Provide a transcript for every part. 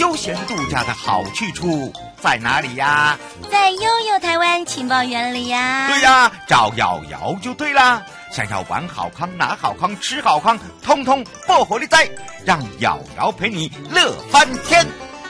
休闲度假的好去处在哪里呀？ 在悠悠台湾情报园里呀。 对呀，找瑶瑶就对啦。想要玩好康、拿好康、吃好康，通通不火力在，让瑶瑶陪你乐翻天。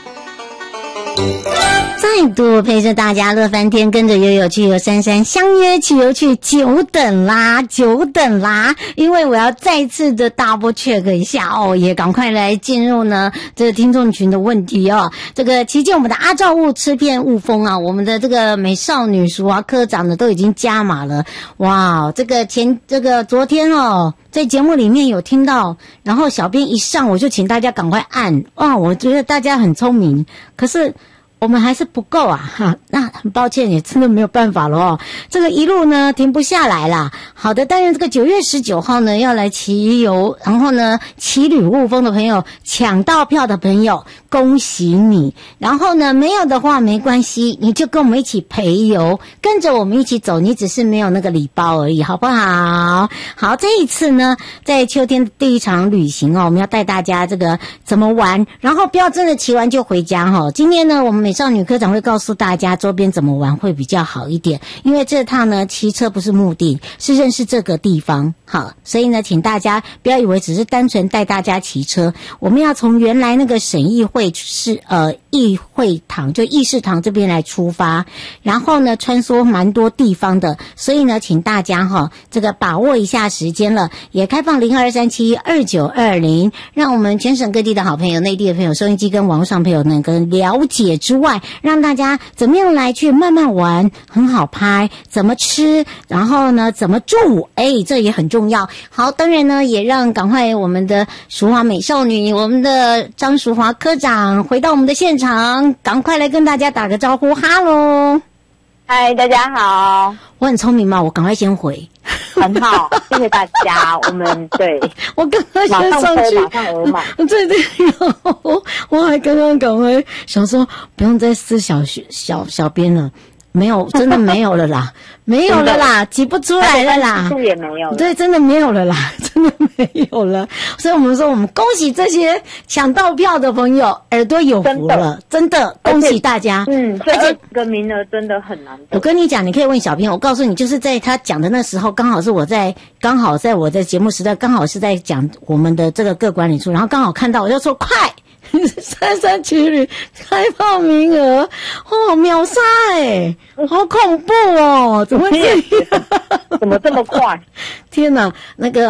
再度陪着大家乐翻天，跟着悠悠去游珊珊相约去游去，久等啦！因为我要再次的 double check 一下哦，也赶快来进入呢这个听众群的问题哦。这个期间我们的阿照雾吃遍雾峰啊，我们的这个美少女淑华科长呢都已经加码了。哇，这个昨天哦，在节目里面有听到，然后小编一上我就请大家赶快按。哇，我觉得大家很聪明，可是我们还是不够啊哈，那很抱歉，也真的没有办法了哦。这个一路呢停不下来啦。好的，但是这个9月19号呢要来骑游，然后呢骑旅雾峰的朋友，抢到票的朋友，恭喜你。然后呢没有的话没关系，你就跟我们一起陪游，跟着我们一起走，你只是没有那个礼包而已，好不好？好，这一次呢在秋天的第一场旅行哦，我们要带大家这个怎么玩，然后不要真的骑完就回家哦。今天呢我们美少女科长会告诉大家周边怎么玩会比较好一点，因为这趟呢骑车不是目的，是认识这个地方。好，所以呢请大家不要以为只是单纯带大家骑车，我们要从原来那个省议会议会堂就议事堂这边来出发，然后呢穿梭蛮多地方的，所以呢请大家这个把握一下时间了，也开放02372920，让我们全省各地的好朋友、内地的朋友、收音机跟网络上朋友能够了解之外，让大家怎么样来去慢慢玩，很好拍，怎么吃，然后呢怎么住，这也很重要。好，当然呢也让赶快我们的淑华美少女，我们的张淑华科长回到我们的现场，赶快来跟大家打个招呼。哈喽， 嗨，大家好。 我很聪明吗？我赶快先回。 很好，谢谢大家。我们对， 我刚刚先上去， 马上额满。 对，然后我还刚刚赶快想说，不用再撕小编了。没有，真的没有了啦，没有了啦，挤不出来了啦， 也没有了， 对，真的没有了啦，真的没有了。所以我们说，我们恭喜这些抢到票的朋友，耳朵有福了，真的恭喜大家。 而且这个名额真的很难得。 我跟你讲，你可以问小编，我告诉你，就是在他讲的那时候，刚好在我的节目时代，刚好是在讲我们的这个各管理处，然后刚好看到，我就说快。珊珊骑旅开放名额秒杀好恐怖哦！怎么这样？ 怎么这么快？ 天哪，那个